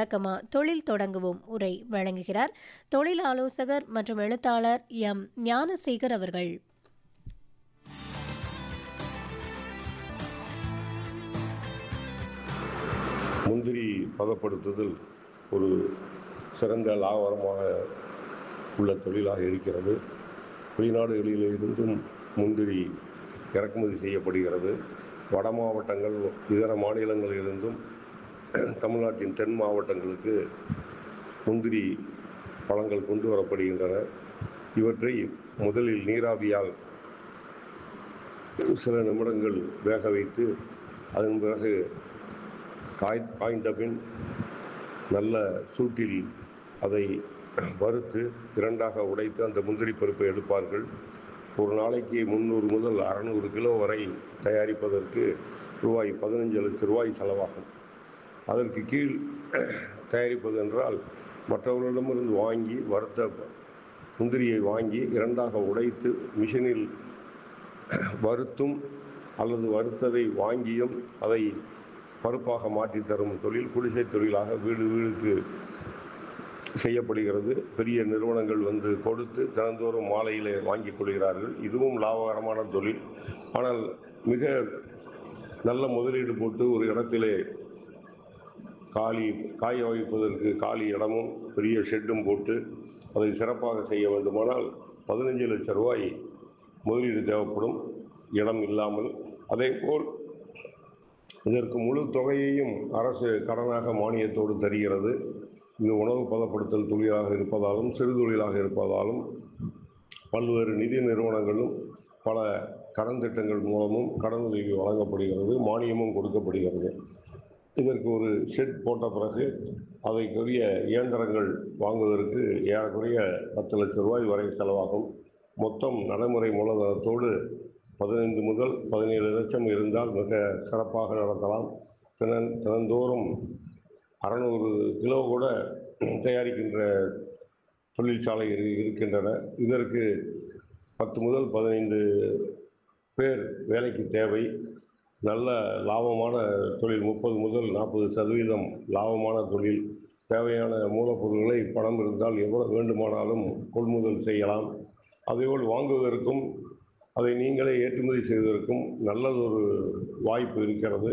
தொடக்கமா தொழில் தொடங்குவோம் உரை வழங்குகிறார் தொழில் ஆலோசகர் மற்றும் எழுத்தாளர் எம் ஞானசேகர் அவர்கள். முந்திரி பதப்படுத்துதல் ஒரு சிறந்த லாபகரமாக உள்ள தொழிலாக இருக்கிறது. வெளிநாடுகளில் இருந்தும் முந்திரி இறக்குமதி செய்யப்படுகிறது. வட மாவட்டங்கள் இதர மாநிலங்களிலிருந்தும் தமிழ்நாட்டின் தென் மாவட்டங்களுக்கு முந்திரி பழங்கள் கொண்டு வரப்படுகின்றன. இவற்றை முதலில் நீராவியால் சில நிமிடங்கள் வேக வைத்து அதன் பிறகு காய்ந்த பின் நல்ல சூட்டில் அதை வறுத்து இரண்டாக உடைத்து அந்த முந்திரி பருப்பை எடுப்பார்கள். ஒரு நாளைக்கு 300 முதல் 600 கிலோ வரை தயாரிப்பதற்கு ரூபாய் 15 லட்சம் ரூபாய் செலவாகும். அதற்கு கீழ் தயாரிப்பது என்றால் மற்றவர்களிடமிருந்து வாங்கி வறுத்த முந்திரியை வாங்கி இரண்டாக உடைத்து மிஷினில் வறுத்தும் அல்லது வறுத்ததை வாங்கியும் அதை பருப்பாக மாற்றி தரும் தொழில் குடிசை தொழிலாக வீடு வீடுக்கு செய்யப்படுகிறது. பெரிய நிறுவனங்கள் வந்து கொடுத்து தினந்தோறும் மாலையிலே வாங்கிக் கொள்கிறார்கள். இதுவும் லாபகரமான தொழில். ஆனால் மிக நல்ல முதலீடு போட்டு ஒரு இடத்திலே காய வைப்பதற்கு காலி இடமும் பெரிய ஷெட்டும் போட்டு அதை சிறப்பாக செய்ய வேண்டுமானால் 15 லட்சம் ரூபாய் முதலீடு தேவைப்படும், இடம் இல்லாமல். அதேபோல் இதற்கு முழு தொகையையும் அரசு கடனாக மானியத்தோடு தருகிறது. இது உணவு பதப்படுத்தல் தொழிலாக இருப்பதாலும் சிறு தொழிலாக இருப்பதாலும் பல்வேறு நிதி நிறுவனங்களும் பல கடன் திட்டங்கள் மூலமும் கடனுதவி வழங்கப்படுகிறது, மானியமும் கொடுக்கப்படுகிறது. இதற்கு ஒரு ஷெட் போட்ட பிறகு அதைக்குரிய இயந்திரங்கள் வாங்குவதற்கு ஏறக்குறைய 10 லட்சம் ரூபாய் வரை செலவாகும். மொத்தம் நடைமுறை மூலதனத்தோடு 15 முதல் 17 லட்சம் இருந்தால் மிக சிறப்பாக நடத்தலாம். தினந்தோறும் 600 கிலோ கூட தயாரிக்கின்ற தொழிற்சாலை இருக்கின்றன. இதற்கு 10 முதல் 15 பேர் வேலைக்கு தேவை. நல்ல லாபமான தொழில், 30 முதல் 40% லாபமான தொழில். தேவையான மூலப்பொருட்களை பணம் இருந்தால் எவ்வளவு வேண்டுமானாலும் கொள்முதல் செய்யலாம். அதேபோல் வாங்குவதற்கும் அதை நீங்களே ஏற்றுமதி செய்வதற்கும் நல்லதொரு வாய்ப்பு இருக்கிறது.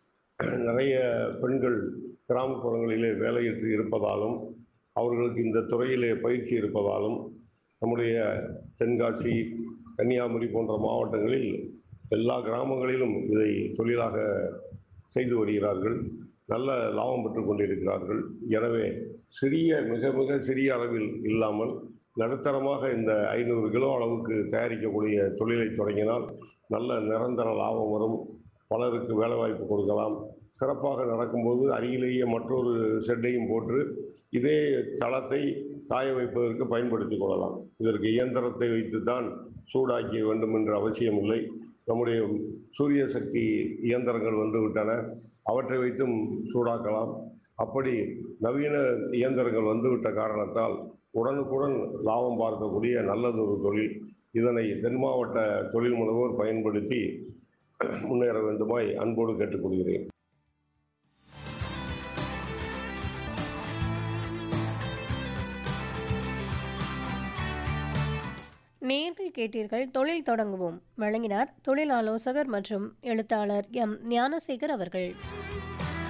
நிறைய பெண்கள் கிராமப்புறங்களிலே வேலையின்றி இருப்பதாலும் அவர்களுக்கு இந்த துறையிலே பயிற்சி இருப்பதாலும் நம்முடைய தென்காசி, கன்னியாகுமரி போன்ற மாவட்டங்களில் எல்லா கிராமங்களிலும் இதை தொழிலாக செய்து வருகிறார்கள். நல்ல லாபம் பெற்று கொண்டிருக்கிறார்கள். எனவே மிக மிக சிறிய அளவில் இல்லாமல் நடுத்தரமாக இந்த 500 கிலோ அளவுக்கு தயாரிக்கக்கூடிய தொழிலை தொடங்கினால் நல்ல நிரந்தர லாபம் வரும். பலருக்கு வேலைவாய்ப்பு கொடுக்கலாம். சிறப்பாக நடக்கும்போது அருகிலேயே மற்றொரு ஷெட்டையும் போட்டு இதே தளத்தை காய வைப்பதற்கு பயன்படுத்தி கொள்ளலாம். இதற்கு இயந்திரத்தை வைத்து தான் சூடாக்க வேண்டும் என்ற அவசியம் இல்லை. நம்முடைய சூரிய சக்தி இயந்திரங்கள் வந்துவிட்டன, அவற்றை வைத்தும் சூடாக்கலாம். அப்படி நவீன இயந்திரங்கள் வந்துவிட்ட காரணத்தால் உடனுக்குடன் லாபம் பார்க்கக்கூடிய நல்லதொரு தொழில். இதனை தென் மாவட்ட தொழில் முனைவோர் பயன்படுத்தி முன்னேற வேண்டுமாய் அன்போடு கேட்டுக்கொள்கிறேன். நேர்கள் கேட்டீர்கள் தொழில் தொடங்குவோம். வழங்கினார் தொழில் ஆலோசகர் மற்றும் எழுத்தாளர் எம் ஞானசேகர் அவர்கள்.